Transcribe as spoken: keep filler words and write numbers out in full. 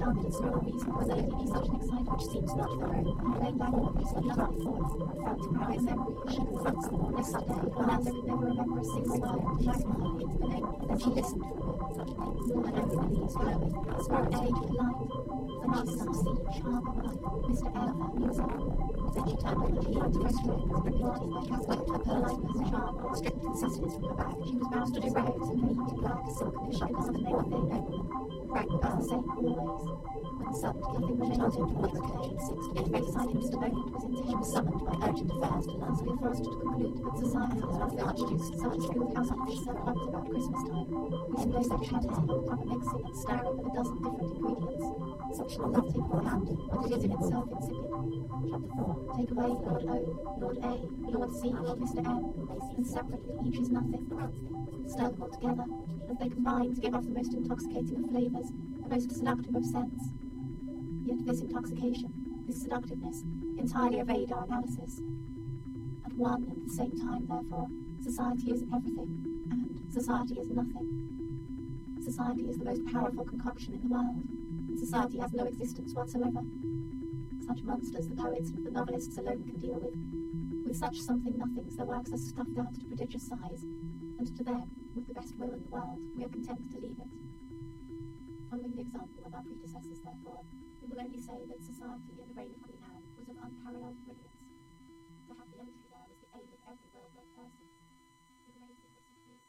tell me it's no reason for there to be such an excitement which seems not thorough, and plain language is not enough for it. Felt to cry memory, she confronts them yesterday, when Anna could never remember a single word, like mine into the name, then she listened for it, such things, and everybody is glowing, spark age of light, the master of siege, harbour life, Mister Elva, music. Then she turned on the key to restaurant, and body like her sweat, her politeness, charm, strict consistency from her back. She was bound to do rags and neat, black, silkish, because of the name of Vega. Frank does the same always. When summoned, nothing was chanted on one occasion since to get very silent Mister Bennett was in he was summoned by urgent affairs to Lance we are forced to conclude that society is one of the archduke's such skilled housewives so up about Christmas time. We have no such habits of proper mixing and stirring of a dozen different ingredients. Such a nothing for hand, but it is in itself insipid. Chapter four. Take away Lord O, Lord A, Lord C, Mister M, and separately each is nothing. Stir them all together, as they combine to give off the most intoxicating of flavours, the most seductive of scents. Yet this intoxication, this seductiveness, entirely evade our analysis. At one and the same time, therefore, society is everything, and society is nothing. Society is the most powerful concoction in the world, and society has no existence whatsoever. Such monsters the poets and the novelists alone can deal with. With such something-nothings their works are stuffed out to prodigious size, and to them, with the best will in the world, we are content to leave it. Following the example of our predecessors, therefore, we will only say that society in the reign of Queen Anne was of unparalleled brilliance.